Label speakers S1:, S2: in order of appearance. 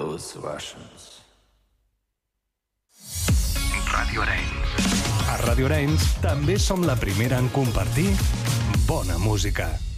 S1: those Russians.
S2: Ràdio Arenys.
S3: A Ràdio Arenys també som la primera en compartir bona música.